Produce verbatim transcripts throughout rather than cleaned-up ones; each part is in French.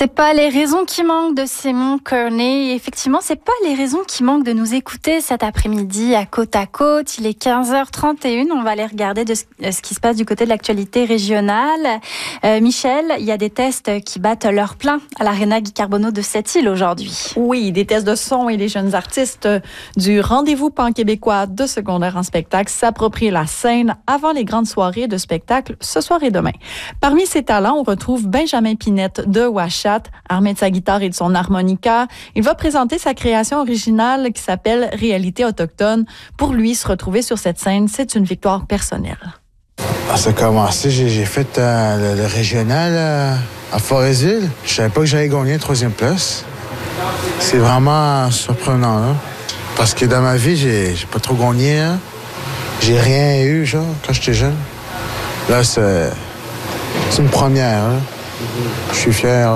C'est pas les raisons qui manquent de Simon Kearney. Et effectivement, c'est pas les raisons qui manquent de nous écouter cet après-midi à Côte à Côte. Il est quinze heures trente et une. On va aller regarder de ce, de ce qui se passe du côté de l'actualité régionale. Euh, Michel, il y a des tests qui battent leur plein à l'Aréna Guy Carbonneau de Sept-Îles aujourd'hui. Oui, des tests de son et les jeunes artistes du rendez-vous pan-québécois de secondaire en spectacle s'approprient la scène avant les grandes soirées de spectacle ce soir et demain. Parmi ces talents, on retrouve Benjamin Pinette de Ouachat. Armé de sa guitare et de son harmonica, il va présenter sa création originale qui s'appelle Réalité autochtone. Pour lui, se retrouver sur cette scène, c'est une victoire personnelle. Ah, ça a commencé, j'ai, j'ai fait euh, le, le régional euh, à Forestville. Je savais pas que j'allais gagner la troisième place. C'est vraiment surprenant, là. Parce que dans ma vie, j'ai, j'ai pas trop gagné. Hein. J'ai rien eu, genre, quand j'étais jeune. Là, c'est, c'est une première. Hein. Je suis fier.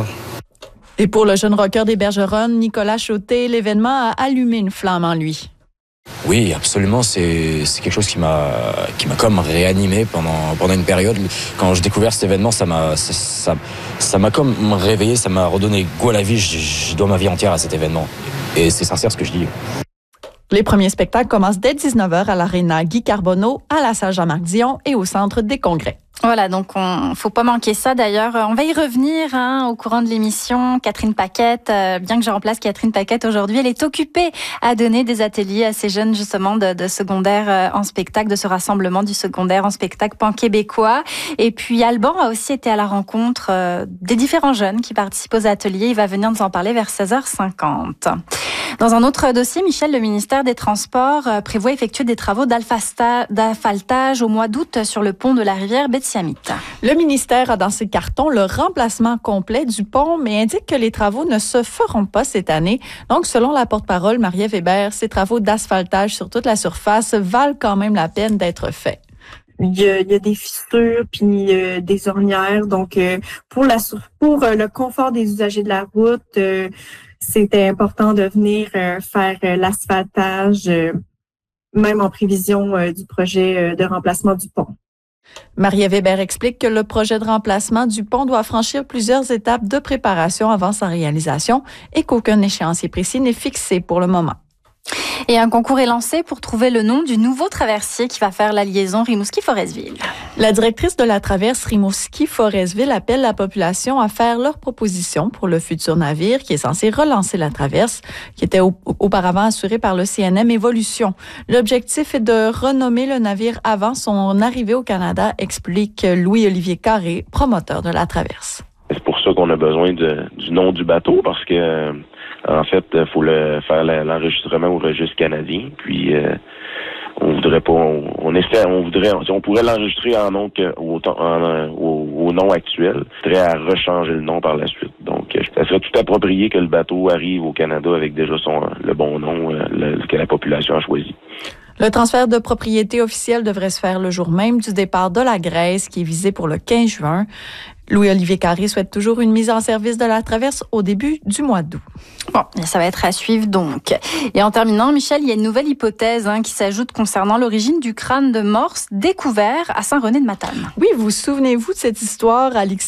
Et pour le jeune rocker des Bergeronnes, Nicolas Chauté, l'événement a allumé une flamme en lui. Oui, absolument. C'est, c'est quelque chose qui m'a, qui m'a comme réanimé pendant, pendant une période. Quand j'ai découvert cet événement, ça m'a, ça, ça, ça m'a comme réveillé, ça m'a redonné goût à la vie. Je, je dois ma vie entière à cet événement. Et c'est sincère ce que je dis. Les premiers spectacles commencent dès dix-neuf heures à l'Aréna Guy Carbonneau, à la salle Jean-Marc Dion et au Centre des Congrès. Voilà, donc on faut pas manquer ça. D'ailleurs, on va y revenir hein, au courant de l'émission. Catherine Paquette, euh, bien que je remplace Catherine Paquette aujourd'hui, elle est occupée à donner des ateliers à ces jeunes justement de, de secondaire euh, en spectacle, de ce rassemblement du secondaire en spectacle pan-québécois. Et puis Alban a aussi été à la rencontre euh, des différents jeunes qui participent aux ateliers. Il va venir nous en parler vers seize heures cinquante. Dans un autre dossier, Michel, le ministère des Transports euh, prévoit effectuer des travaux d'asphaltage au mois d'août sur le pont de la rivière Betty-Amites. Le ministère a dans ses cartons le remplacement complet du pont, mais indique que les travaux ne se feront pas cette année. Donc, selon la porte-parole Marie-Ève Hébert, ces travaux d'asphaltage sur toute la surface valent quand même la peine d'être faits. Il y a, il y a des fissures puis euh, des ornières. Donc, euh, pour la pour euh, le confort des usagers de la route, euh, c'était important de venir euh, faire euh, l'asphaltage, euh, même en prévision euh, du projet euh, de remplacement du pont. Marie-Ève Hébert explique que le projet de remplacement du pont doit franchir plusieurs étapes de préparation avant sa réalisation et qu'aucun échéancier précis n'est fixé pour le moment. Et un concours est lancé pour trouver le nom du nouveau traversier qui va faire la liaison Rimouski-Forestville. La directrice de la traverse Rimouski-Forestville appelle la population à faire leurs propositions pour le futur navire qui est censé relancer la traverse, qui était auparavant assurée par le C N M Évolution. L'objectif est de renommer le navire avant son arrivée au Canada, explique Louis-Olivier Carré, promoteur de la traverse. C'est pour ça qu'on a besoin de, du nom du bateau, parce que en fait, il faut le faire l'enregistrement au registre canadien. Puis euh, on voudrait pas, on, on essaie, on voudrait, on pourrait l'enregistrer en nom que, au, en, au, au nom actuel. On voudrait à rechanger le nom par la suite. Donc, ça serait tout approprié que le bateau arrive au Canada avec déjà son le bon nom euh, le, que la population a choisi. Le transfert de propriété officielle devrait se faire le jour même du départ de la Grèce, qui est visé pour le quinze juin. Louis-Olivier Carré souhaite toujours une mise en service de la traverse au début du mois d'août. Bon, ça va être à suivre donc. Et en terminant, Michel, il y a une nouvelle hypothèse hein, qui s'ajoute concernant l'origine du crâne de Morse découvert à Saint-René-de-Matane. Oui, vous souvenez-vous de cette histoire, Alix?